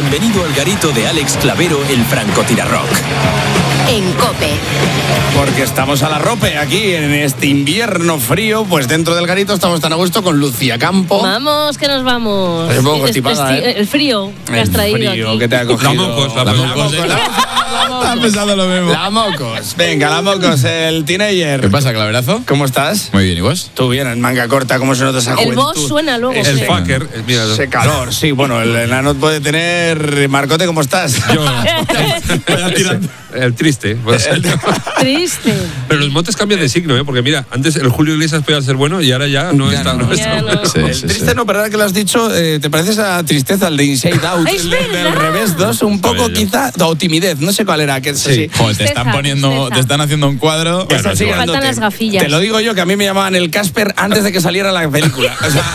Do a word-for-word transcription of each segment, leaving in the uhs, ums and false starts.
Bienvenido al garito de Alex Clavero, el francotirarrock. En COPE. Porque estamos a la rope aquí en este invierno frío, pues dentro del garito estamos tan a gusto con Lucía Campo. Vamos, que nos vamos. Es un poco constipada, es, ¿eh? El frío que has traído El frío aquí. que te ha cogido. La mocos, la, la mocos. mocos. La, la mocos. Estaba pensando lo mismo. La mocos. Venga, la mocos, el teenager. ¿Qué pasa, Claverazo? ¿Cómo estás? Muy bien, ¿y vos? Tú bien, en manga corta, ¿cómo se nota esa El juventud? boss suena luego. Ese- El sí. fucker. eh, Mira, Ese calor, sí, bueno, el enano puede tener... Marcote, ¿cómo estás? yo. Voy a tirar- El triste. puede ser. Triste. Pero los motes cambian de signo, ¿eh? Porque mira, antes el Julio Iglesias podía ser bueno y ahora ya no Ya está. no. No está Ya no. bueno. Sí, El sí, triste sí. no, pero ahora que lo has dicho, eh, ¿te parece esa tristeza, el de Inside Out, ¡Es el de- del verdad! revés dos? Un poco bello. quizá, o timidez, no sé cuál era, que es Sí. así. Joder, te están Tristeza, poniendo, tristeza. te están haciendo un cuadro. Es así, Me faltan grandote. las gafillas. Te lo digo yo, que a mí me llamaban el Casper antes de que saliera la película. O sea,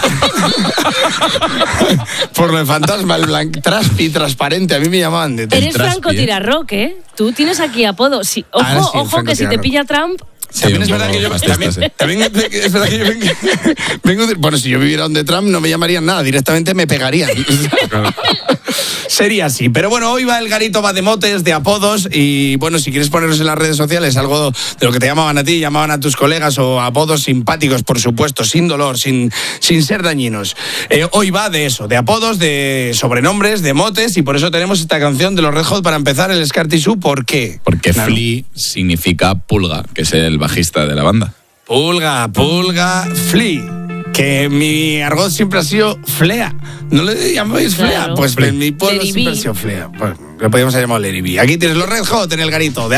por lo de fantasma, el blanc, traspi, transparente, a mí me llamaban de Eres traspi, francotirarrock, ¿eh? Tú tienes aquí apodo. Sí, ojo, Ahora sí, ojo, que si te francotirarrock. pilla Trump... Sí, También un es verdad poco que yo fascista, también, sí. también es verdad que yo vengo, vengo de- bueno, si yo viviera donde Trump no me llamarían nada, directamente me pegarían. Sería así. Pero bueno, hoy va el garito, va de motes, de apodos, y bueno, si quieres ponerlos en las redes sociales, algo de lo que te llamaban a ti, llamaban a tus colegas, o apodos simpáticos, por supuesto, sin dolor, sin, sin ser dañinos. Eh, hoy va de eso, de apodos, de sobrenombres, de motes, y por eso tenemos esta canción de los Red Hot para empezar, el Scar Tissue. ¿Por qué? Porque Claro. Flea significa pulga, que es el bajista de la banda. Pulga, pulga, Flea. Que mi argot siempre ha sido Flea. ¿No le llamáis Flea? Claro. Pues en mi pueblo Lady siempre B. ha sido Flea. Pues le podríamos haber llamado Lady B. Aquí tienes los Red Hot en el garito. De